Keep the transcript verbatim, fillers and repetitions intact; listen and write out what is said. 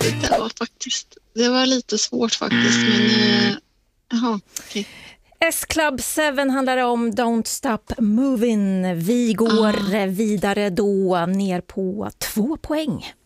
Det var faktiskt, det var lite svårt faktiskt, men eh, jaha, okej. S-Club sju handlar om Don't Stop Moving. Vi går ah. vidare då ner på två poäng.